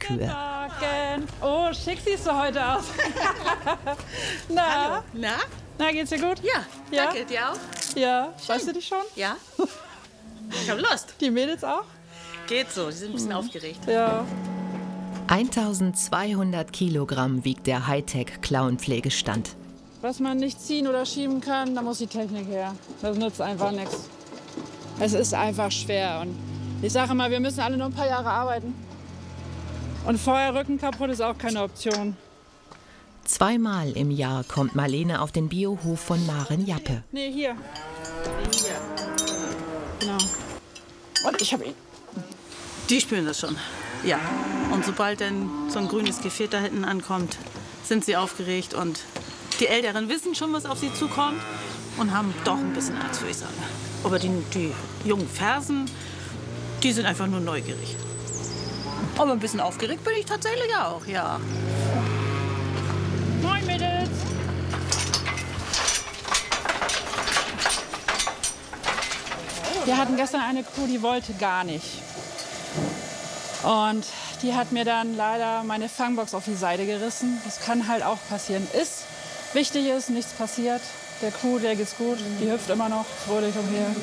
Milchkühe. Morgen. Oh, schick siehst du heute aus. Na? Hallo. Na? Na, geht's dir gut? Ja, Ja? danke. Dir auch? Ja. Weißt du dich schon? Ja. Ich habe Lust. Die Mädels auch? Geht so, die sind ein bisschen aufgeregt. Ja. 1200 Kilogramm wiegt der Hightech-Clown-Pflegestand. Was man nicht ziehen oder schieben kann, da muss die Technik her. Das nützt einfach nichts. Es ist einfach schwer. Und ich sage mal, wir müssen alle noch ein paar Jahre arbeiten. Und vorher Rücken kaputt ist auch keine Option. Zweimal im Jahr kommt Marlene auf den Biohof von Maren Jappe. Nee, hier. Hier. Genau. Und ich habe ihn. Die spüren das schon. Ja. Und sobald dann so ein grünes Gefährt da hinten ankommt, sind sie aufgeregt. Und die Älteren wissen schon, was auf sie zukommt und haben doch ein bisschen Angst, würde ich sagen. Aber die jungen Fersen, die sind einfach nur neugierig. Aber ein bisschen aufgeregt bin ich tatsächlich auch, ja. Moin, Mädels. Wir hatten gestern eine Kuh, die wollte gar nicht. Und die hat mir dann leider meine Fangbox auf die Seite gerissen. Das kann halt auch passieren. Wichtig ist, nichts passiert. Der Kuh, der geht's gut. Die hüpft immer noch fröhlich umher.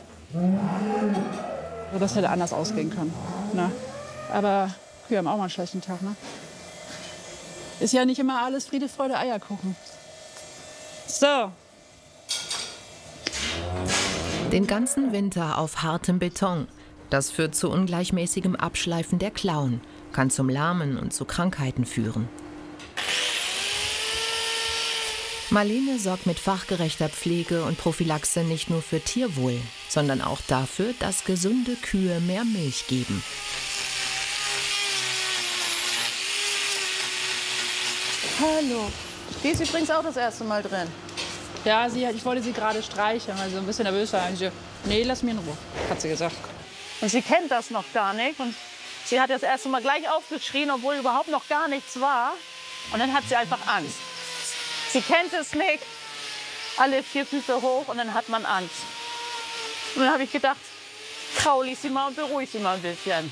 Also das hätte anders ausgehen können. Ne? Aber Kühe haben auch mal einen schlechten Tag. Ne? Ist ja nicht immer alles Friede, Freude, Eierkuchen. So. Den ganzen Winter auf hartem Beton. Das führt zu ungleichmäßigem Abschleifen der Klauen, kann zum Lahmen und zu Krankheiten führen. Marlene sorgt mit fachgerechter Pflege und Prophylaxe nicht nur für Tierwohl, sondern auch dafür, dass gesunde Kühe mehr Milch geben. Hallo. Die ist übrigens auch das erste Mal drin. Ja, ich wollte sie gerade streicheln, weil sie so ein bisschen nervös war. Und sie, nee, lass mich in Ruhe, hat sie gesagt. Und sie kennt das noch gar nicht. Und sie hat das erste Mal gleich aufgeschrien, obwohl überhaupt noch gar nichts war. Und dann hat sie einfach Angst. Sie kennt es nicht. Alle 4 Füße hoch und dann hat man Angst. Und dann habe ich gedacht, kraul ich sie mal und beruhige sie mal ein bisschen.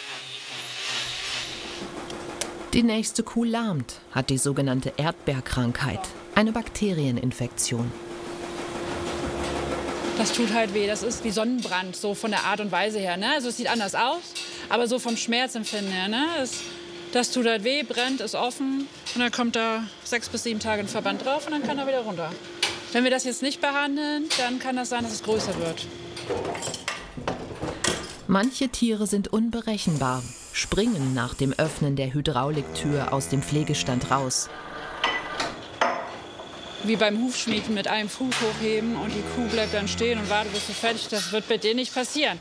Die nächste Kuh lahmt, hat die sogenannte Erdbeerkrankheit, eine Bakterieninfektion. Das tut halt weh. Das ist wie Sonnenbrand, so von der Art und Weise her. Ne? Also es sieht anders aus, aber so vom Schmerzempfinden her. Ne? Das tut halt weh, brennt, ist offen. Und dann kommt da 6 bis 7 Tage ein Verband drauf und dann kann er wieder runter. Wenn wir das jetzt nicht behandeln, dann kann das sein, dass es größer wird. Manche Tiere sind unberechenbar, springen nach dem Öffnen der Hydrauliktür aus dem Pflegestand raus. Wie beim Hufschmieden mit einem Fuß hochheben und die Kuh bleibt dann stehen und wartet, bis sie fertig ist. Das wird bei dir nicht passieren.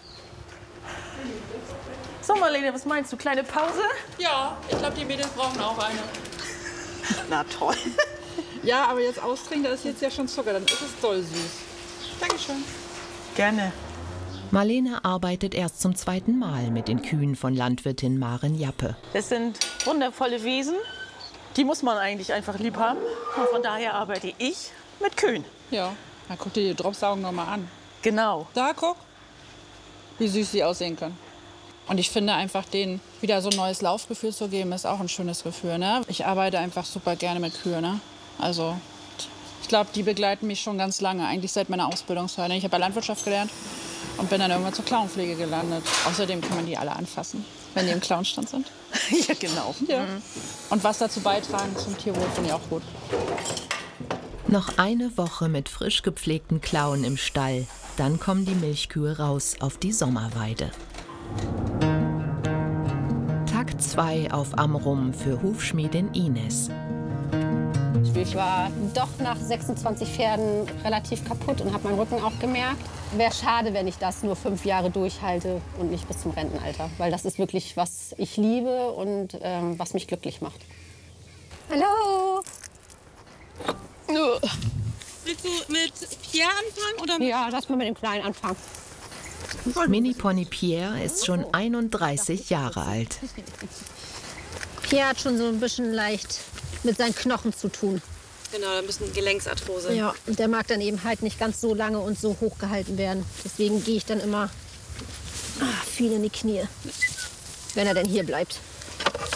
So, Marlene, was meinst du? Kleine Pause? Ja, ich glaube, die Mädels brauchen auch eine. Na toll. Ja, aber jetzt austrinken, da ist jetzt ja schon Zucker, dann ist es doll süß. Dankeschön. Gerne. Marlene arbeitet erst zum 2. Mal mit den Kühen von Landwirtin Maren Jappe. Das sind wundervolle Wesen. Die muss man eigentlich einfach lieb haben. Und von daher arbeite ich mit Kühen. Ja, dann guck dir die Dropsaugen noch mal an. Genau. Da, guck, wie süß sie aussehen können. Und ich finde einfach, denen wieder so ein neues Laufgefühl zu geben, ist auch ein schönes Gefühl. Ne? Ich arbeite einfach super gerne mit Kühen. Ne? Also, ich glaube, die begleiten mich schon ganz lange, eigentlich seit meiner Ausbildungszeit. Ich habe ja Landwirtschaft gelernt und bin dann irgendwann zur Clownpflege gelandet. Außerdem kann man die alle anfassen, wenn die im Clownstand sind. Ja, genau. Ja. Und was dazu beitragen zum Tierwohl, finde ich auch gut. Noch eine Woche mit frisch gepflegten Klauen im Stall. Dann kommen die Milchkühe raus auf die Sommerweide. Tag 2 auf Amrum für Hufschmiedin Ines. Ich war doch nach 26 Pferden relativ kaputt und habe meinen Rücken auch gemerkt. Wäre schade, wenn ich das nur 5 Jahre durchhalte und nicht bis zum Rentenalter. Weil das ist wirklich, was ich liebe und was mich glücklich macht. Hallo! Willst du mit Pierre anfangen? Oder? Ja, lass mal mit dem Kleinen anfangen. Mini-Pony Pierre ist schon 31 Jahre alt. Pierre hat schon so ein bisschen leicht mit seinen Knochen zu tun. Genau, da müssen Gelenksarthrose. Ja, und der mag dann eben halt nicht ganz so lange und so hoch gehalten werden. Deswegen gehe ich dann immer viel in die Knie, wenn er denn hier bleibt.